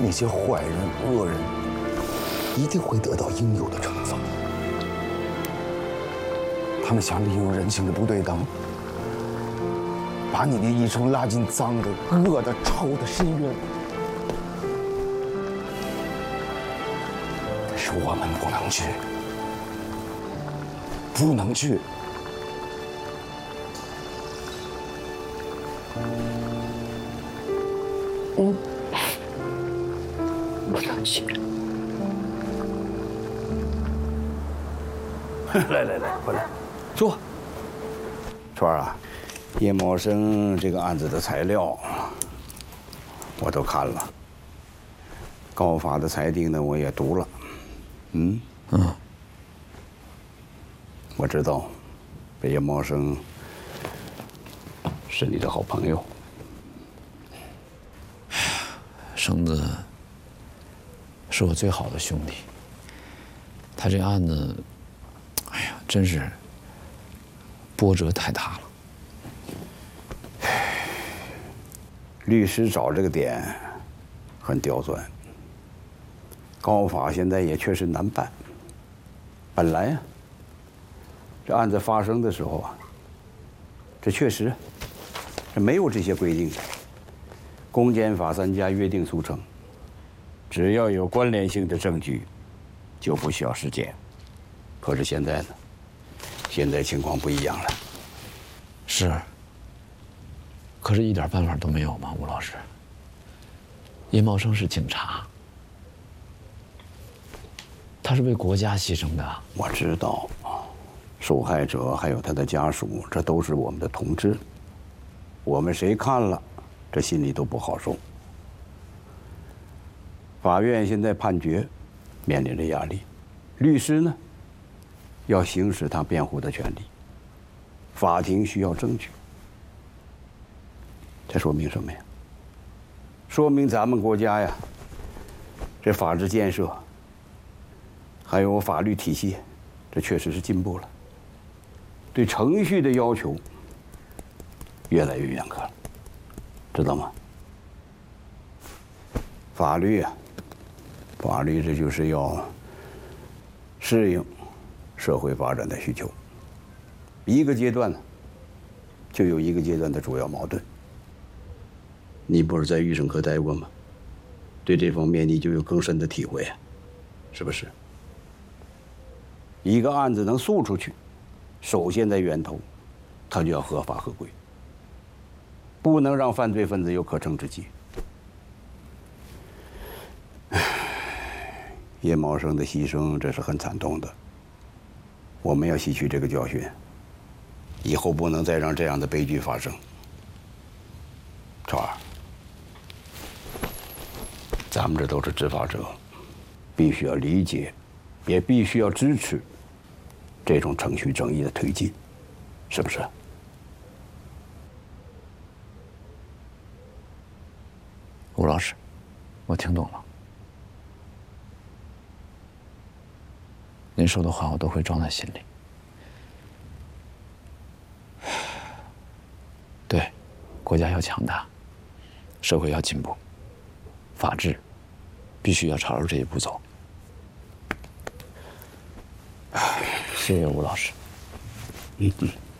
那些坏人、恶人一定会得到应有的惩罚。他们想利用人性的不对等，把你的一生拉进脏的、恶的、臭的深渊。但是我们不能去，不能去。 不能去。 来，回来，坐。川儿啊，叶茂生这个案子的材料我都看了，告发的裁定呢我也读了。我知道，这叶茂生是你的好朋友。 生子是我最好的兄弟，他这案子，哎呀，真是波折太大了。 律师找这个点很刁钻，告发现在也确实难办。本来呀，这案子发生的时候啊，这确实是没有这些规定的。公检法3家约定俗成，只要有关联性的证据，就不需要尸检。可是现在呢，现在情况不一样了。 是。可是，一点办法都没有吗，吴老师？叶茂生是警察，他是为国家牺牲的。 我知道，受害者还有他的家属，这都是我们的同志。我们谁看了，这心里都不好受。法院现在判决，面临着压力。律师呢，要行使他辩护的权利。法庭需要证据。这说明什么呀？说明咱们国家呀，这法治建设还有法律体系，这确实是进步了。对程序的要求越来越严苛了，知道吗？法律啊，法律这就是要适应社会发展的需求。一个阶段呢，就有一个阶段的主要矛盾。你不是在预审科待过吗？对这方面你就有更深的体会啊，是不是？一个案子能诉出去，首先在源头，它就要合法合规，不能让犯罪分子有可乘之机。叶茂生的牺牲，这是很惨痛的。我们要吸取这个教训，以后不能再让这样的悲剧发生。川儿，咱们这都是执法者，必须要理解，也必须要支持这种程序正义的推进，是不是？ 吴老师，我听懂了。您说的话我都会装在心里。对，国家要强大，社会要进步，法治必须要朝着这一步走。谢谢吴老师。